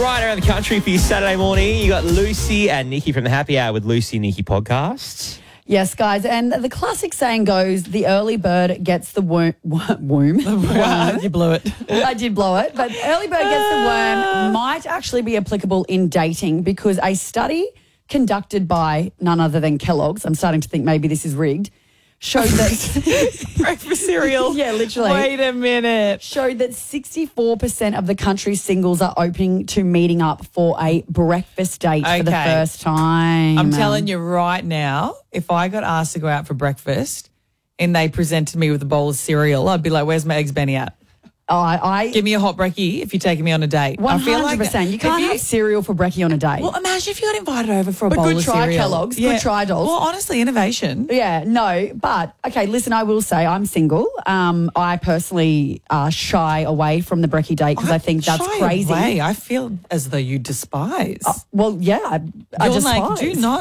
Right around the country for your Saturday morning, you got Lucy and Nikki from the Happy Hour with Lucy and Nikki podcast. Yes, guys, and the classic saying goes, the early bird gets the worm. You blew it. I did blow it, but early bird gets the worm might actually be applicable in dating because a study conducted by none other than Kellogg's, I'm starting to think maybe this is rigged, showed that... Breakfast cereal. Yeah, literally. Wait a minute. Showed that 64% of the country's singles are open to meeting up for a breakfast date for the Okay. first time. I'm telling you right now, if I got asked to go out for breakfast and they presented me with a bowl of cereal, I'd be like, where's my eggs Benny at? I Give me a hot brekkie if you're taking me on a date. 100%. I feel like you can't have cereal for brekkie on a date. Well, imagine if you got invited over for a But bowl good of try, cereal. Kellogg's. Good try, dolls. Well, honestly, innovation. Yeah, no, but okay, listen, I will say I'm single. I personally shy away from the brekkie date because I think that's Shy crazy. away. I feel as though you despise. Well, yeah, I You're despise. like, do not